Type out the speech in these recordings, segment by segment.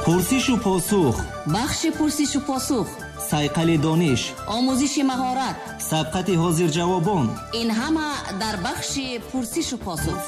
پرسش و پاسخ، بخش پرسش و پاسخ، صیقل دانش، آموزش مهارت، سبقت حاضر جوابان، این همه در بخش پرسش و پاسخ.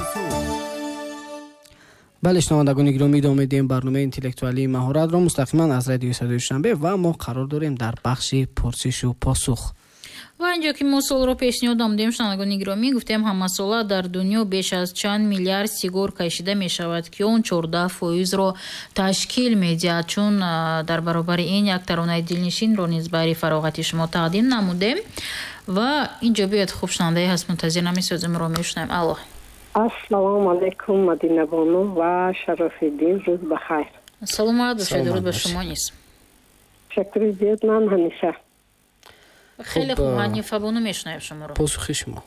بله شنوندگان گرامی، ادامه میدیم برنامه اینتלקטואلی مهارت را مستقیما از رادیو صدای شنبه و ما قرار داریم در بخش پرسش و پاسخ. و اینجا که ما سوال رو پیشنهاد آمدیم شنوندگان گرامی، گفتیم همه ساله در دنیا بیش از چند میلیارد سیگار کشیده می شود که اون 14% رو تشکیل میدهد. چون در برابر این یک ترانه دلنشین رو نیز برای فراغت شما تقدیم نمودیم و اینجا بیاد خوب شنونده هست منتظر نمی‌سازیم رو میشنیم. الو. السلام علیکم مدینه بانو و شراف‌الدین، روز بخیر. سلام علیکم، درود به شما نیست. شکر زیاد من همیشه. خیلی خوب، حنیفه بانو میشنویم شما رو. پاسخ شما.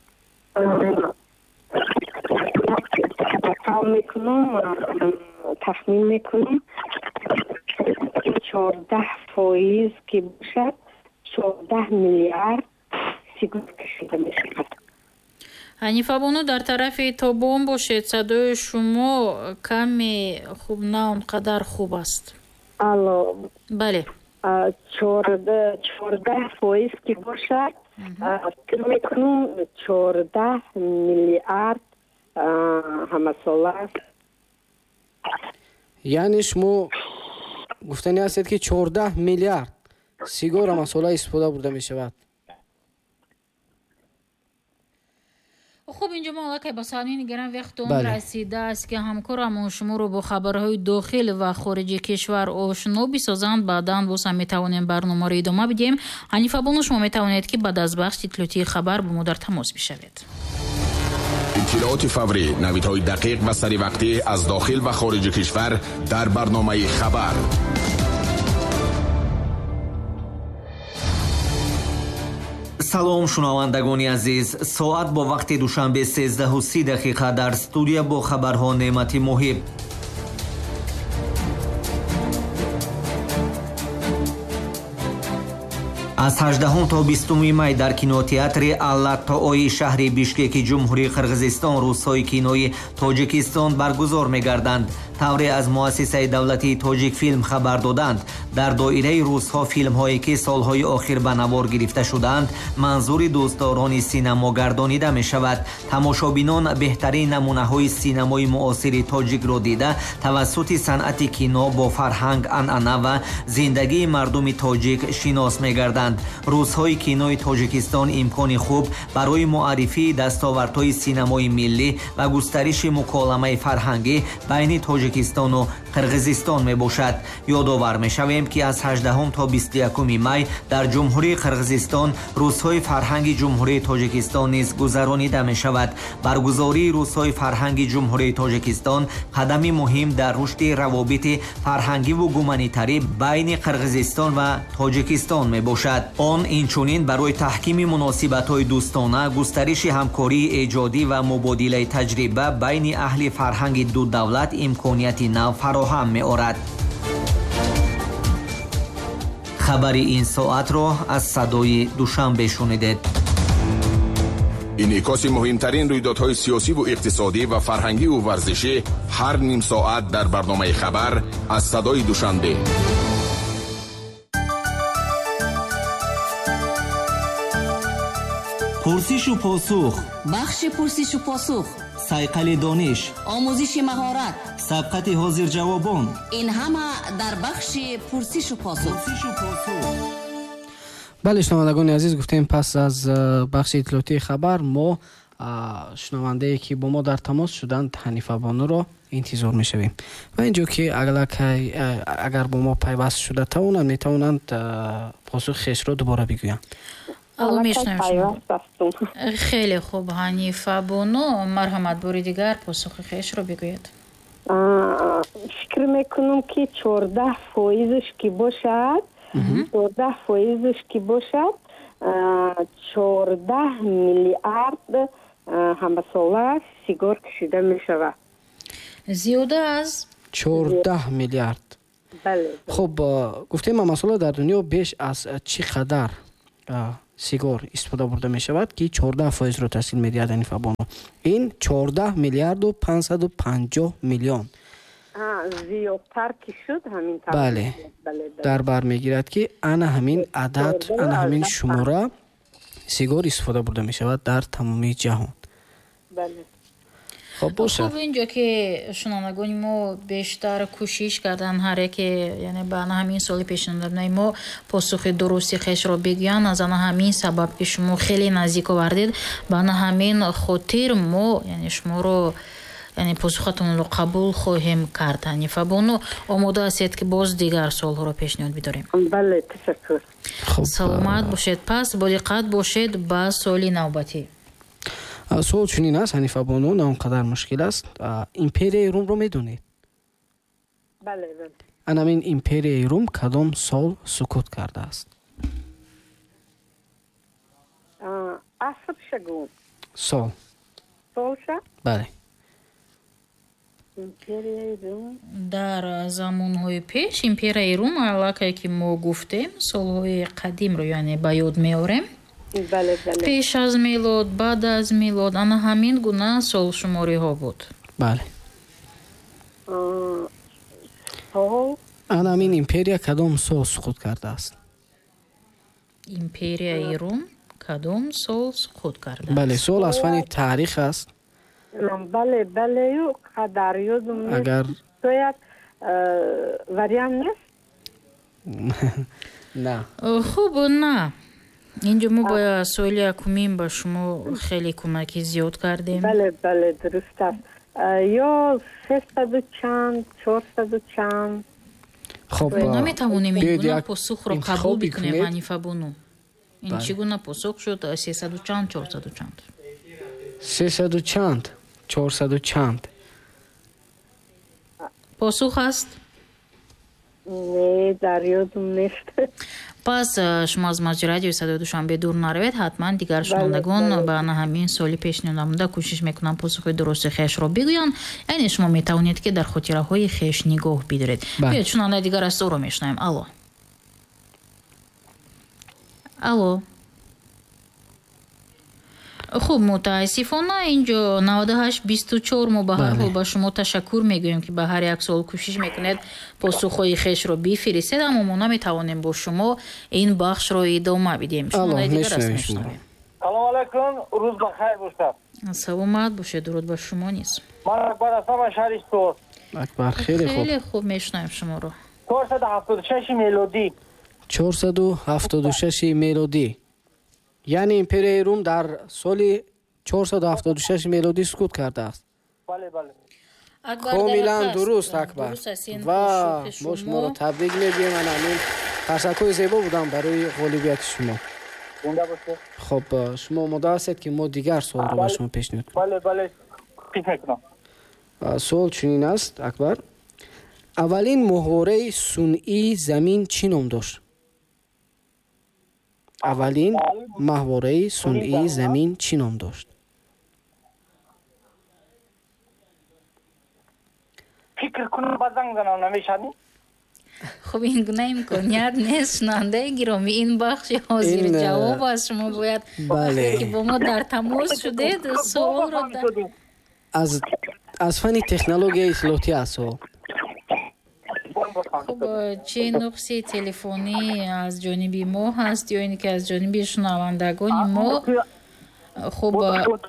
تخمین میکنم 14% که باشد 14 میلیارد سیگار کشیده میشود. حنیفه بانو در طرف تابون باشید، صدای شما کمی خوب نه اونقدر خوب است. الو. بله. 14% که باشد فکر میکنم 14 میلیارد همه ساله است. یعنی شما گفتنی هستید که 14 میلیارد سیگار همه ساله استفاده برده می شود. خب اینجا ما که با سامعین گرم وقت اون رسیده است که همکارمون شما رو با خبرهای داخل و خارج کشور آشنا بسازند. بعداً باز هم میتوانیم برنامه رو ادامه بدیم. حنیفه بانو شما میتوانید که بعد از بخش اطلاعاتی خبر با ما در تماس بشوید. اطلاعات فوری، نویدهای دقیق و سری وقتی از داخل و خارج کشور در برنامه خبر. салом шунавандагони азиз, соат бо вақти душанбе 13:30 дар студия бо хабарҳо неъмати муҳиб. аз 18 то 20 май дар кинотеатри аллатоои шаҳри бишкеки ҷумҳурии қирғизистон рӯзҳои кинои тоҷикистон баргузор мегарданд. тавре аз муассисаи давлатии тоҷик филм хабар доданд. дар доираи рӯзҳо филмҳое ки солҳои охир ба навор гирифта шуданд манзури дӯстдорони синамо гардонида мешавад. тамошобинон беҳтарин намунаҳои синамои муосири тоҷикро дида тавассути санъати кино бо фарҳанг, анъана ва зиндагии мардуми тоҷик шинос мегарданд. рӯзҳои кинои тоҷикистон имкони хуб барои муаррифии дастовардҳои синамои миллӣ ва густариши муколамаи фарҳангӣ байни тоҷикистону қирғизистон мебошад. ёдовар мешавем ки аз 18 то 21 май дар ҷумҳурии қирғизистон рӯзҳои фарҳанги ҷумҳурии тоҷикистон низ гузаронида мешавад. баргузории рӯзҳои фарҳанги ҷумҳурии тоҷикистон қадами муҳим дар рушди равобити фарҳангиву гуманитарӣ байни қирғизистон ва тоҷикистон мебошад. он инчунин барои таҳкими муносибатҳои дӯстона, густариши ҳамкории эҷодӣ ва мубодилаи таҷриба байни аҳли фарҳанги ду давлат имконияти нав фароҳам меорад. хабари ин соатро аз садои душанбе шунидед. инъикоси муҳимтарин рӯйдодҳои сиёсиву иқтисодӣ ва фарҳангиву варзишӣ ҳар ним соат дар барномаи хабар аз садои душанбе. پرسش و پاسخ، بخش پرسش و پاسخ، صیقل دانش، آموزش مهارت، سبقت حاضر جوابان، این همه در بخش پرسش و پاسخ. بله شنوندگان عزیز، گفتیم پس از بخش اطلاعاتی خبر ما شنونده که با ما در تماس شدند حنیفه بانو را انتظار میشویم و اینجا که اگر با ما پیوست شده توانند میتوانند پاسخ خیش را دوباره بگویند. الو میشنویم شما. خیلی خوب حنیفه بانو، مرحمت باری دیگر پاسخ خیش رو بگوید. فکر میکنم که 14% که باشد 14% که باشد 14 میلیارد همه ساله سیگار کشیده میشود. زیاده از 14 میلیارد. بله. خب گفتیم مسئله در دنیا بیش از چقدر سیگار استفاده برده می شود که 14% رو تشکیل می دهد حنیفه بانو. این 14 میلیارد و 550 میلیون زیادتر که شد همین بله در بر میگیرد که انا همین عدد انا همین شماره سیگار استفاده برده می شود در تمامی جهان. بله. خب باشه. خب اینجا که شنوندگان ما بیشتر کوشش کردن هر یکی یعنی به همین سال پیشنهاد ما پاسخ درستی خیش را بگویند از همین سبب که شما خیلی نزدیک آوردید به همین خاطر ما یعنی شما رو یعنی پاسختون رو قبول خواهیم کرد. نفبونو آماده هستید که باز دیگر سوال رو پیشنهاد بداریم. بله تشکر. خب سلامت باشید. پس با دقت باشید با سوالی نوبتی. سوال چنین است حنیفه بانو، نه اونقدر مشکل است. ایمپریای روم رو میدونید؟ بله بله. همین ایمپریای روم کدام سال سقوط کرده است؟ عصر شگون. سال. سالشه؟ بله. ایمپریای روم در زمانهای پیش ایمپریای روم علاقه که ما گفتیم سالهای قدیم رو یعنی به یاد میاریم. بله بله. پیش از میلاد بعد از میلاد انا همین گونه سال شماری ها بود. بله. سال انا همین ایمپریا کدام سال سقوط کرده است؟ ایمپریای روم کدام سال سقوط کرده است؟ بله سال از فن تاریخ است. بله بله قدر یادم اگر شاید وریان نیست؟ نه. خوب نه. اینجا ما با سوال یکمین با شما خیلی کمکی زیاد کردیم. بله بله درست است. یا 300 و چند 400 و چند. خب نمیتوانیم این گونه پاسخ رو انتخاب قبول بکنیم بکنید. حنیفه بانو. این چی گونه پاسخ شد؟ 300 و چند 400 و چند 300 و چند 400 و چند پاسخ هست؟ نه در یادم نیست. پس شما از موج رادیو صدای دوشنبه دور نروید. حتما دیگر شنوندگان به همین سوالی پیشنهاد نموده کوشش میکنم پاسخ درست خیش رو بگویند. یعنی شما میتوانید که در خاطره های خیش نگاه بدارید. بیاید شنونده دیگر از رو میشنویم. الو الو. خوب متاسفانه اینجا 9824 ما به هر حال با شما تشکر میگوییم که به هر یک سوال کوشش میکنید پاسخهای خیش رو بفرستید، اما ما نمیتوانیم با شما این بخش رو ادامه بدیم. شما دیگر است میشنویم. سلام علیکم، روز بخیر باشد. سلامت باشید. درود بر شما نیست. من اکبر هستم از شهر استور. اکبر خیلی خوب. خیلی خوب میشنویم شما رو. 476 میلادی. 476 میلادی. یعنی ایمپریای روم در سال 476 میلادی سقوط کرده است. بله بله. کاملا درست اکبر. و ما شما رو تبریک میگیم. من همین تشکر زیبا بودم برای غالبیت شما. زنده باشید. خب شما آماده هستید که ما دیگر سوال رو به شما پیشنهاد کنیم؟ بله بله. پیش میکنم. سوال چنین است اکبر. اولین ماهواره صنعی زمین چی نام داشت؟ اولین ماهواره صنعی زمین چی نام داشت؟ فکر کنم بازنگ زنم نمیشنی؟ خب این گونه امکانیت نیست. شنونده گرامی این بخش حاضر جواب از شما باید که با ما در تماس شدید سوال رو از فن تکنولوژی اطلاعاتی است. خب چه نقصی تلفنی از جانب ما هست یا اینی که از جانب شنوندگان ما؟ خب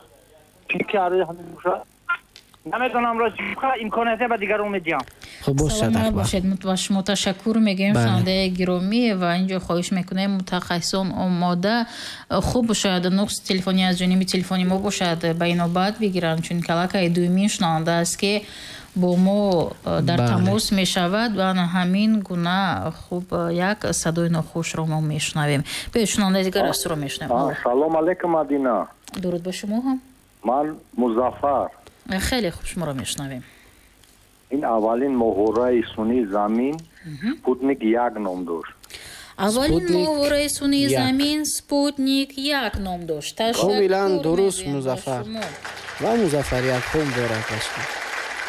نمیتونم را امکانیت به دیگران میدیم. خب سلام باشید. شما تشکر میگیم شنونده گرامی و اینجا خواهش میکنیم متخصصان آماده. خوب شاید نقص تلفنی از جانب تلفنی ما باشد به اینو بعد بگیرن، چون کلاکای دومین شنونده است که با ما در تماس می شود و همین گونه خوب یک صدای ناخوش را ما می شنویم. به شنونده دیگر است رو می شنویم. سلام علیکم مدینه. درود به شما هم. من مظفر. خیلی خوب شما را می شنویم. این اولین ماهواره صنعی زمین سپوتنیک 1 نام داشت. اولین ماهواره صنعی زمین سپوتنیک 1 نام داشت. کاملا درست مظفر. و مظفر یک هم دارد است.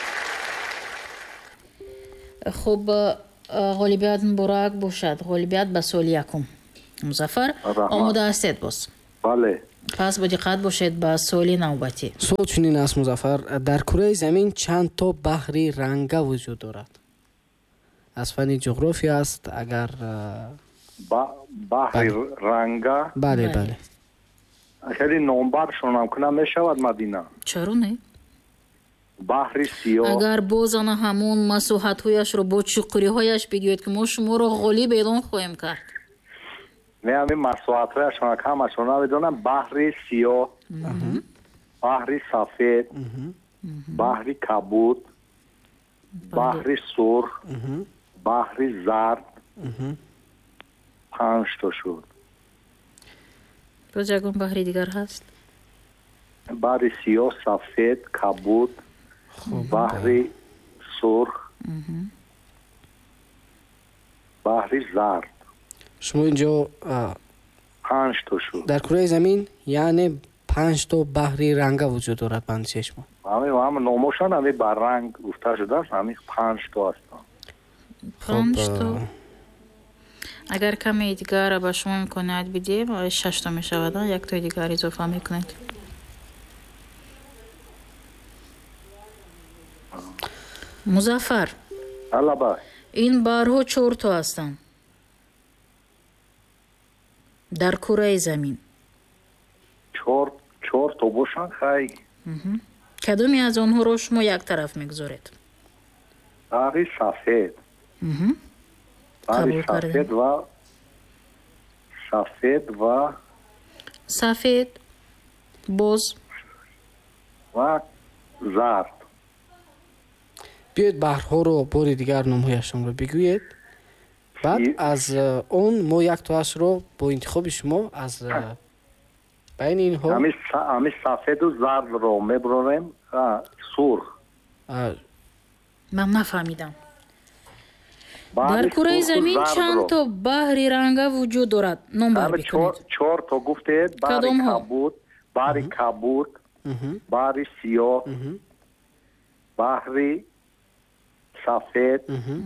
خب غالبیت مبارک باشد. غالبیت به سال یکم. مظفر آماده هستید باز؟ بله. пас бо диққат бошед ба суоли навбатӣ. суол чунин аст музаффар, дар кураи замин чандто баҳри ранга вуҷуд дорад? аз фанни ҷуғрофия аст. Агар баҳри ранга бале бале хеле номбаршонам кунам мешавад Мадина? чаро не? баҳри сиёҳ агар боз ана ҳамон масоҳатҳояшро бо чуқуриҳояш бигӯед ки мо шуморо ғолиб эълон хоҳем кард. не ҳамин масоҳатҳояшон ҳамашон намедонам. баҳри сиёҳ, баҳри сафед, баҳри кабуд, баҳри сурх, баҳри зард, 5 то шуд. боз ягон баҳри дигар ҳаст? баҳри сиёҳ, сафед, кабуд, баҳри сурх, баҳри зард. шумо инҷо 5 то шуд. дар кураи замин яъне 5 то баҳри ранга вуҷуд дорад банди чешмо. ҳамин номошон ҳамин ба ранг гуфта шудааст. ҳамин 5 то ҳастанд. 5 то. агар каме дигар ба шумо имконият бидем 6 то мешавад. як тои дигар изофа мекунед. музаффар, аллабай ин баҳрҳо 4 то ҳастанд дар кураи замин. 4 то бошанд. хай кадоме аз онҳоро шумо як тараф мегузоред? баҳри сафед, баҳри сафед ва сафед, боз ва зард. биёед баҳрҳоро бори дигар номҳояшонро бигӯед. баъд аз он мо як тоашро бо интихоби шумо аз байни инҳо ҳамин сафеду зардро мебронем. сурх. ман нафаҳмидам. дар кураи замин чанд то баҳри ранга вуҷуд дорад? номбар бикунед. 4 то гуфтед. Кадомҳо? баҳри кабуд, баҳри сиёҳ, баҳри сафед,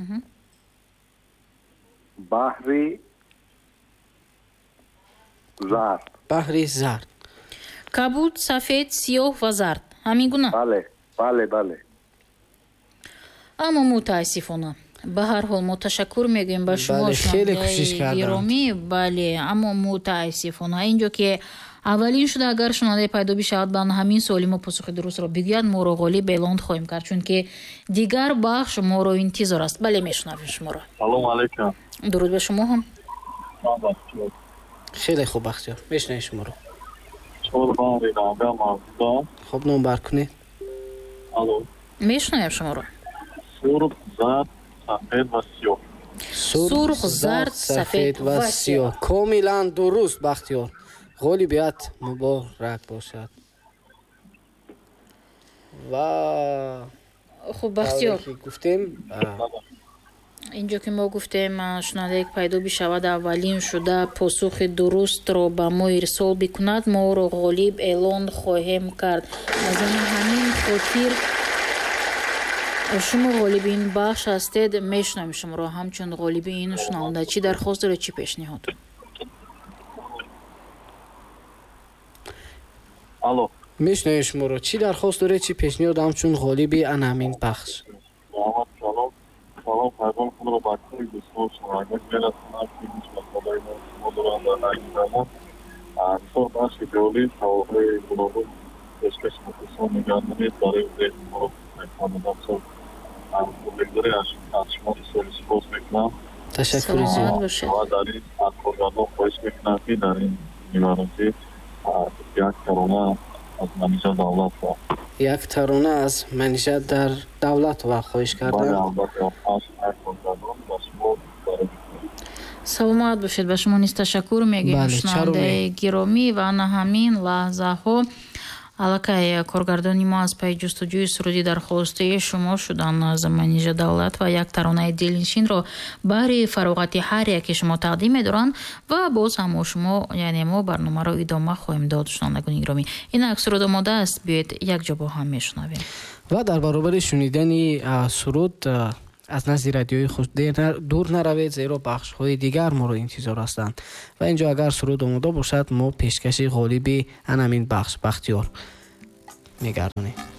баҳри зард. баҳри зард. кабуд, сафед, сиёҳ ва зард. ҳамин гуна? бале. аммо мутаассифона ба ҳар ҳол мо ташаккур мегӯем ба шумо хеле кӯшиш карданд. гиромӣ. бале, аммо мутаассифона инҷо ки аввалин шуда агар шунавандаe пайдо бишавад ба ҳамин суоли мо посухи дурустро бигӯяд, моро ғолиб эълон хоҳем кард, чунки дигар бахш моро интизор аст. бале, мешунавем шуморо. салом алейкум. дуруд ба шумо ҳам. хеле хуб бахтиёр, мешунавем шуморо. баҳри ранга мавзуда. хуб, номбар кунед. алло, мешунавем шуморо. сурх, зард, сафед ва сиёҳ. сурх, зард, сафед ва сиёҳ. комилан дуруст бахтиёр. ғолибият муборак бошад. ва хуб бахтиёр, гуфтем инҷо ки мо гуфтем шунавандаe пайдо бишавад аввалин шуда посухи дурустро ба мо ирсол бикунад, моро ғолиб эълон хоҳем кард. аз ҳамин хотир шумо ғолиби ин бахш ҳастед. мешунавем шуморо ҳамчун ғолиби ин шунаванда. чӣ дархост доред, чӣ пешниҳод? алло, мешунавем шуморо. чӣ дархост доред, чӣ пешниҳод ҳамчун ғолиби анамин бахш? салом пайғом худро ба кӯи дӯстон шунаванда мерасонам ки ҳеҷ масъалаи мо доранд дар айндамо мисол бахши ҷолиб саволҳои гуногун пешкаши мухлисон мегардонед барои зеҳни мо мефаҳмидам. бегзори аз шумо исоли сипос мекунам. ташаккури зиёд. ва дар ин аз коргардон хоҳиш мекунам ки дар ин нимаронӣ як тарона аз манижа давлат ва як тарона аз манижа дар давлат ва хоҳиш кардам. саломат бошед. ба шумо низ ташаккур мегӯем шунавандаи гиромӣ. ва ана ҳамин лаҳзаҳо аллакай коргардони мо аз пайи ҷустуҷӯи суруди дархостии шумо шудан аз манижа давлат ва як таронаи дилнишинро баҳри фароғати ҳар яке шумо тақдим медоранд ва боз ҳамо шумо яъне мо барномаро идома хоҳем дод. шунавандагони гиромӣ, инак суруд омода аст, биёед як ҷо бо ҳам мешунавем. ва дар баробари шунидани суруд аз назди радиои худ дур наравед, зеро бахшҳои дигар моро интизор ҳастанд. ва инҷо агар суруд омода бошад, мо пешкаши ғолиби анамин бахш Бахтиёр мегардонем.